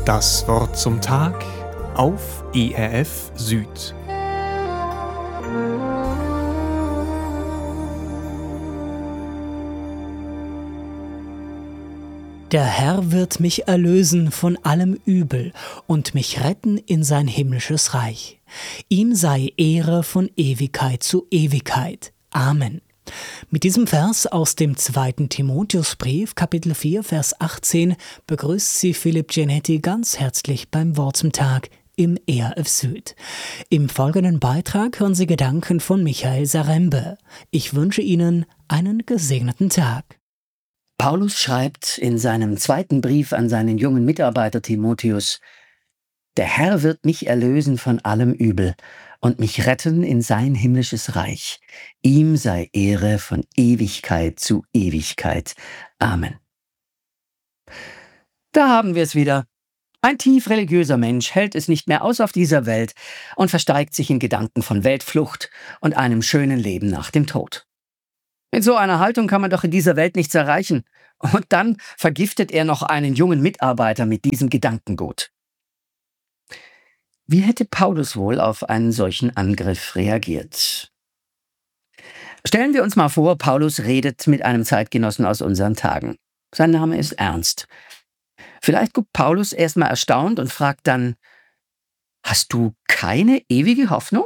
Das Wort zum Tag auf ERF Süd. Der Herr wird mich erlösen von allem Übel und mich retten in sein himmlisches Reich. Ihm sei Ehre von Ewigkeit zu Ewigkeit. Amen. Mit diesem Vers aus dem 2. Timotheusbrief, Kapitel 4, Vers 18, begrüßt sie Philipp Genetti ganz herzlich beim Wort zum Tag im ERF Süd. Im folgenden Beitrag hören Sie Gedanken von Michael Sarembe. Ich wünsche Ihnen einen gesegneten Tag. Paulus schreibt in seinem 2. Brief an seinen jungen Mitarbeiter Timotheus: Der Herr wird mich erlösen von allem Übel und mich retten in sein himmlisches Reich. Ihm sei Ehre von Ewigkeit zu Ewigkeit. Amen. Da haben wir es wieder. Ein tief religiöser Mensch hält es nicht mehr aus auf dieser Welt und versteigt sich in Gedanken von Weltflucht und einem schönen Leben nach dem Tod. Mit so einer Haltung kann man doch in dieser Welt nichts erreichen. Und dann vergiftet er noch einen jungen Mitarbeiter mit diesem Gedankengut. Wie hätte Paulus wohl auf einen solchen Angriff reagiert? Stellen wir uns mal vor, Paulus redet mit einem Zeitgenossen aus unseren Tagen. Sein Name ist Ernst. Vielleicht guckt Paulus erstmal erstaunt und fragt dann: Hast du keine ewige Hoffnung?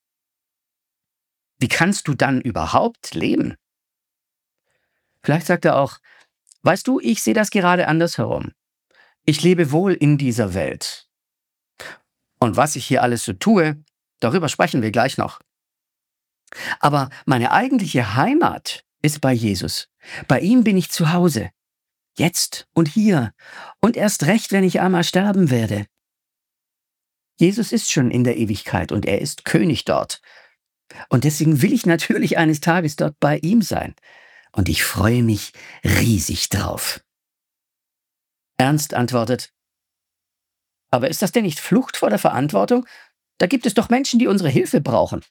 Wie kannst du dann überhaupt leben? Vielleicht sagt er auch: Weißt du, ich sehe das gerade andersherum. Ich lebe wohl in dieser Welt. Und was ich hier alles so tue, darüber sprechen wir gleich noch. Aber meine eigentliche Heimat ist bei Jesus. Bei ihm bin ich zu Hause. Jetzt und hier. Und erst recht, wenn ich einmal sterben werde. Jesus ist schon in der Ewigkeit und er ist König dort. Und deswegen will ich natürlich eines Tages dort bei ihm sein. Und ich freue mich riesig drauf. Ernst antwortet: Aber ist das denn nicht Flucht vor der Verantwortung? Da gibt es doch Menschen, die unsere Hilfe brauchen.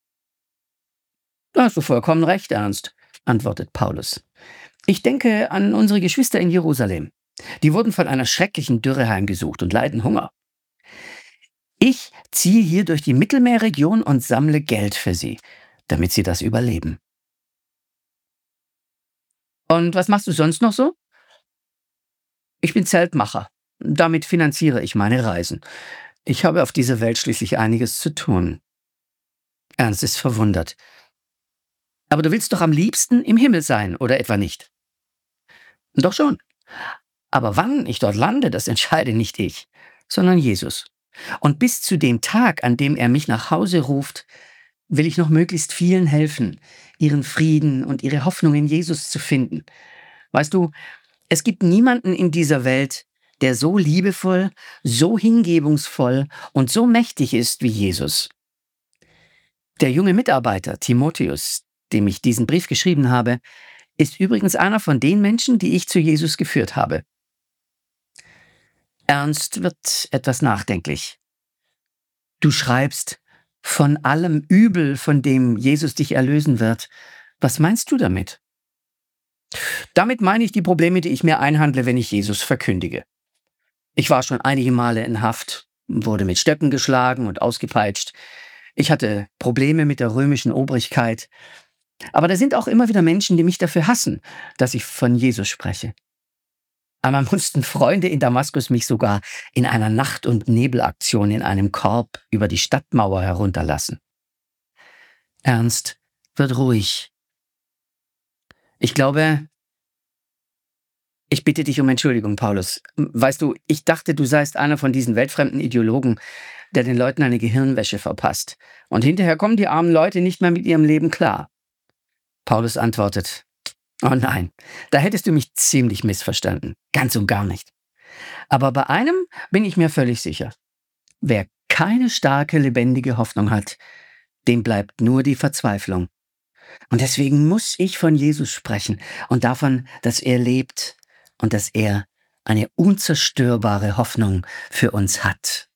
Da hast du vollkommen recht, Ernst, antwortet Paulus. Ich denke an unsere Geschwister in Jerusalem. Die wurden von einer schrecklichen Dürre heimgesucht und leiden Hunger. Ich ziehe hier durch die Mittelmeerregion und sammle Geld für sie, damit sie das überleben. Und was machst du sonst noch so? Ich bin Zeltmacher. Damit finanziere ich meine Reisen. Ich habe auf dieser Welt schließlich einiges zu tun. Ernst ist verwundert. Aber du willst doch am liebsten im Himmel sein, oder etwa nicht? Doch schon. Aber wann ich dort lande, das entscheide nicht ich, sondern Jesus. Und bis zu dem Tag, an dem er mich nach Hause ruft, will ich noch möglichst vielen helfen, ihren Frieden und ihre Hoffnung in Jesus zu finden. Weißt du, es gibt niemanden in dieser Welt, der so liebevoll, so hingebungsvoll und so mächtig ist wie Jesus. Der junge Mitarbeiter Timotheus, dem ich diesen Brief geschrieben habe, ist übrigens einer von den Menschen, die ich zu Jesus geführt habe. Ernst wird etwas nachdenklich. Du schreibst: Von allem Übel, von dem Jesus dich erlösen wird. Was meinst du damit? Damit meine ich die Probleme, die ich mir einhandle, wenn ich Jesus verkündige. Ich war schon einige Male in Haft, wurde mit Stöcken geschlagen und ausgepeitscht. Ich hatte Probleme mit der römischen Obrigkeit. Aber da sind auch immer wieder Menschen, die mich dafür hassen, dass ich von Jesus spreche. Einmal mussten Freunde in Damaskus mich sogar in einer Nacht- und Nebelaktion in einem Korb über die Stadtmauer herunterlassen. Ernst wird ruhig. Ich bitte dich um Entschuldigung, Paulus. Weißt du, ich dachte, du seist einer von diesen weltfremden Ideologen, der den Leuten eine Gehirnwäsche verpasst. Und hinterher kommen die armen Leute nicht mehr mit ihrem Leben klar. Paulus antwortet: Oh nein, da hättest du mich ziemlich missverstanden. Ganz und gar nicht. Aber bei einem bin ich mir völlig sicher. Wer keine starke, lebendige Hoffnung hat, dem bleibt nur die Verzweiflung. Und deswegen muss ich von Jesus sprechen und davon, dass er lebt und dass er eine unzerstörbare Hoffnung für uns hat.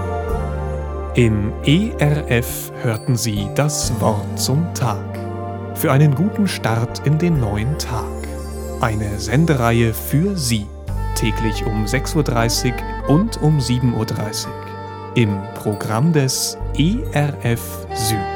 Im ERF hörten Sie das Wort zum Tag. für einen guten Start in den neuen Tag. Eine Sendereihe für Sie, täglich um 6:30 Uhr und um 7:30 Uhr im Programm des ERF Süd.